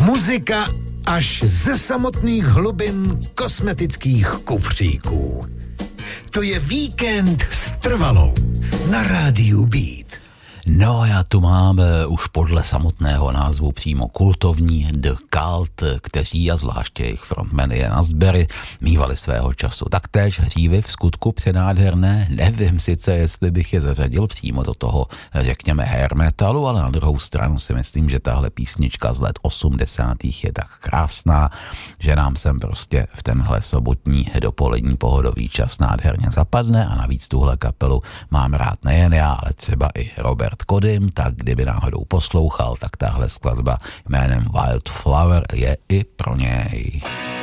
Muzika až ze samotných hlubin kosmetických kufříků. To je Víkend s Trvalou na rádiu Beat. No a tu máme už podle samotného názvu přímo kultovní The Cult, kteří a zvláště jejich frontmeny Ian Astbury mívali svého času taktéž hřívy v skutku přenádherné. Nevím sice, jestli bych je zařadil přímo do toho, řekněme, hair metalu, ale na druhou stranu si myslím, že tahle písnička z let 80. je tak krásná, že nám sem prostě v tenhle sobotní dopolední pohodový čas nádherně zapadne a navíc tuhle kapelu mám rád nejen já, ale třeba i Robert Kodym, tak kdyby náhodou poslouchal, tak tahle skladba jménem Wildflower je i pro něj.